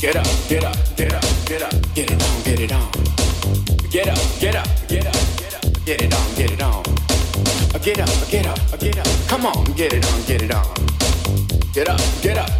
Get up, get up, get up, get up, get it on, get it on. Get up, get up, get up, get up, get it on, get it on. Get up, get up, get up. Come on, get it on, get it on. Get up, get up,